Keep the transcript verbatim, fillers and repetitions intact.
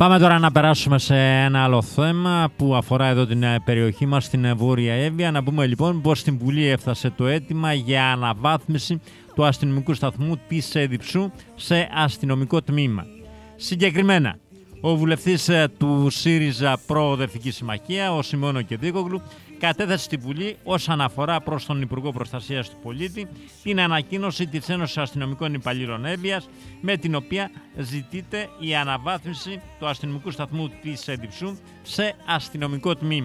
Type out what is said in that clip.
Πάμε τώρα να περάσουμε σε ένα άλλο θέμα που αφορά εδώ την περιοχή μας, στην Βόρεια Εύβοια. Να πούμε λοιπόν πως στην Βουλή έφτασε το αίτημα για αναβάθμιση του αστυνομικού σταθμού της Διψού σε αστυνομικό τμήμα. Συγκεκριμένα, ο βουλευτής του ΣΥΡΙΖΑ Προοδευτική Συμμαχία, ο Σιμώνο Κεντρίκογλου, κατέθεσε στη Βουλή ως αναφορά προς τον Υπουργό Προστασίας του Πολίτη την ανακοίνωση της Ένωσης Αστυνομικών Υπαλλήλων Εύβοιας, με την οποία ζητείται η αναβάθμιση του αστυνομικού σταθμού της Διψού σε αστυνομικό τμήμα.